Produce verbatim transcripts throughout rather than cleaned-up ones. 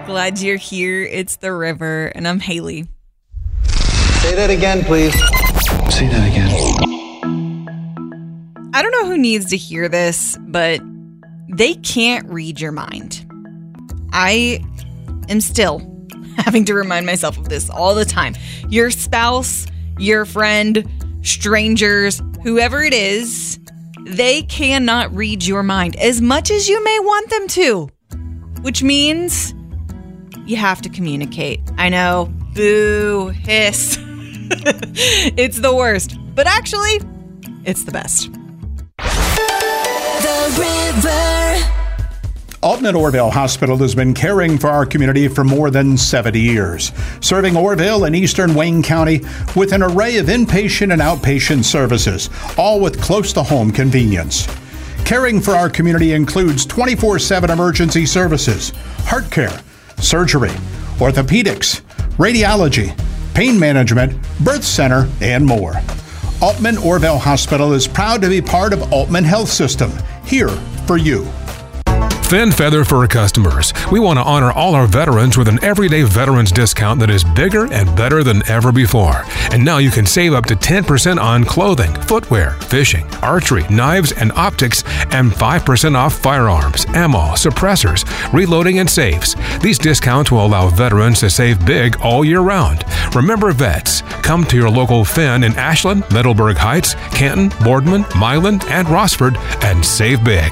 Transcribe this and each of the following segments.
Glad you're here. It's The River, and I'm Haley. Say that again, please. Say that again. I don't know who needs to hear this, but they can't read your mind. I am still having to remind myself of this all the time. Your spouse, your friend, strangers, whoever it is, they cannot read your mind as much as you may want them to, which means you have to communicate. I know, boo, hiss. It's the worst, but actually, it's the best. The River. Aultman Orville Hospital has been caring for our community for more than seventy years, serving Orville and eastern Wayne County with an array of inpatient and outpatient services, all with close-to-home convenience. Caring for our community includes twenty-four seven emergency services, heart care, surgery, orthopedics, radiology, pain management, birth center, and more. Aultman Orville Hospital is proud to be part of Aultman Health System, here for you. Finn Feather Fur customers, we want to honor all our veterans with an everyday veterans discount that is bigger and better than ever before. And now you can save up to ten percent on clothing, footwear, fishing, archery, knives, and optics, and five percent off firearms, ammo, suppressors, reloading, and safes. These discounts will allow veterans to save big all year round. Remember vets. Come to your local Finn in Ashland, Middleburg Heights, Canton, Boardman, Milan, and Rossford and save big.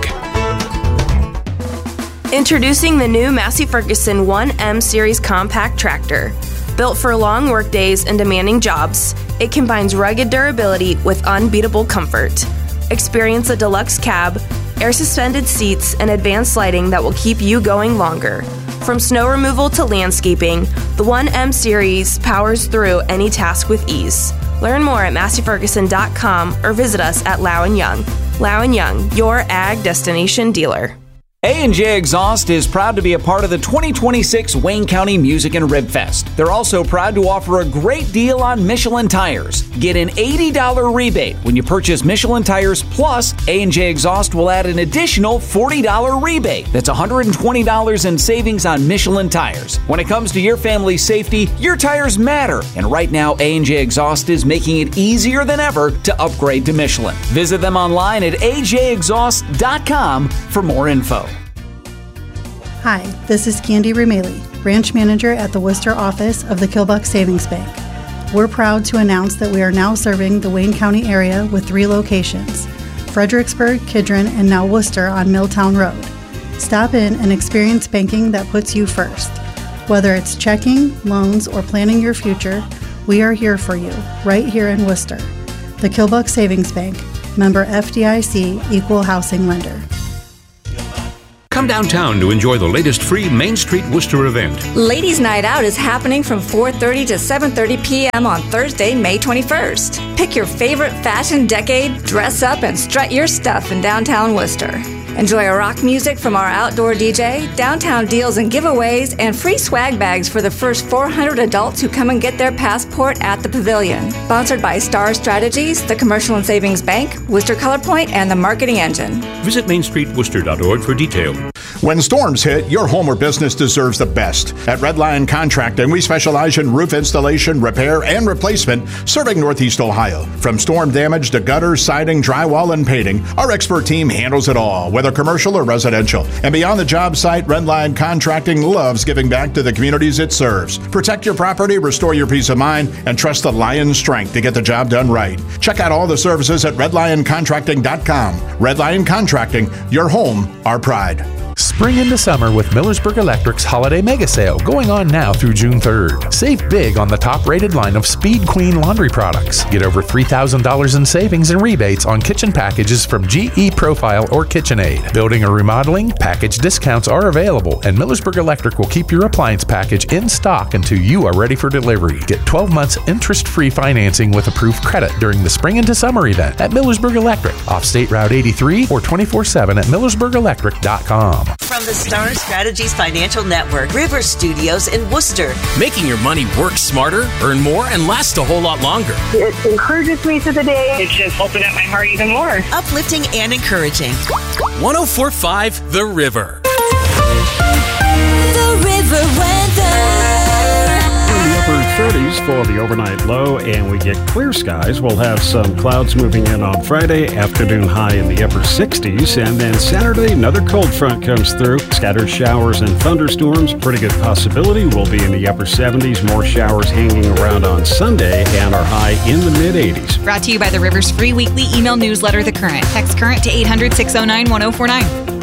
Introducing the new Massey Ferguson one M Series compact tractor. Built for long work days and demanding jobs, it combines rugged durability with unbeatable comfort. Experience a deluxe cab, air-suspended seats, and advanced lighting that will keep you going longer. From snow removal to landscaping, the one M Series powers through any task with ease. Learn more at massey ferguson dot com or visit us at Lau and Young. Lau and Young, your ag destination dealer. A and J Exhaust is proud to be a part of the twenty twenty-six Wayne County Music and Rib Fest. They're also proud to offer a great deal on Michelin tires. Get an eighty dollars rebate when you purchase Michelin tires, plus A and J Exhaust will add an additional forty dollars rebate. That's one hundred twenty dollars in savings on Michelin tires. When it comes to your family's safety, your tires matter. And right now, A and J Exhaust is making it easier than ever to upgrade to Michelin. Visit them online at a j exhaust dot com for more info. Hi, this is Candy Rumeli, branch manager at the Worcester office of the Kilbuck Savings Bank. We're proud to announce that we are now serving the Wayne County area with three locations: Fredericksburg, Kidron, and now Worcester on Milltown Road. Stop in and experience banking that puts you first. Whether it's checking, loans, or planning your future, we are here for you, right here in Worcester. The Kilbuck Savings Bank, member F D I C, equal housing lender. Come downtown to enjoy the latest free Main Street Worcester event. Ladies' Night Out is happening from four thirty to seven thirty p.m. on Thursday, May twenty-first. Pick your favorite fashion decade, dress up, and strut your stuff in downtown Worcester. Enjoy rock music from our outdoor D J, downtown deals and giveaways, and free swag bags for the first four hundred adults who come and get their passport at the Pavilion. Sponsored by Star Strategies, the Commercial and Savings Bank, Worcester ColorPoint, and the Marketing Engine. Visit main street worcester dot org for details. When storms hit, your home or business deserves the best. At Red Lion Contracting, we specialize in roof installation, repair, and replacement, serving Northeast Ohio. From storm damage to gutters, siding, drywall, and painting, our expert team handles it all, whether commercial or residential. And beyond the job site, Red Lion Contracting loves giving back to the communities it serves. Protect your property, restore your peace of mind, and trust the Lion's strength to get the job done right. Check out all the services at red lion contracting dot com. Red Lion Contracting, your home, our pride. Spring into summer with Millersburg Electric's Holiday Mega Sale going on now through June third. Save big on the top-rated line of Speed Queen laundry products. Get over three thousand dollars in savings and rebates on kitchen packages from G E Profile or KitchenAid. Building or remodeling, package discounts are available, and Millersburg Electric will keep your appliance package in stock until you are ready for delivery. Get twelve months interest-free financing with approved credit during the Spring into Summer event at Millersburg Electric, off State Route eighty-three or twenty-four seven at millersburg electric dot com. From the Star Strategies Financial Network, River Studios in Worcester. Making your money work smarter, earn more, and last a whole lot longer. It encourages me through the day. It just opened up my heart even more. Uplifting and encouraging. one oh four point five The River. The River Way. for the overnight low, and we get clear skies. We'll have some clouds moving in on Friday, afternoon high in the upper sixties, and then Saturday, another cold front comes through. Scattered showers and thunderstorms, pretty good possibility. We'll be in the upper seventies, more showers hanging around on Sunday, and our high in the mid-eighties. Brought to you by the Rivers free weekly email newsletter, The Current. Text Current to eight hundred, six oh nine, one oh four nine.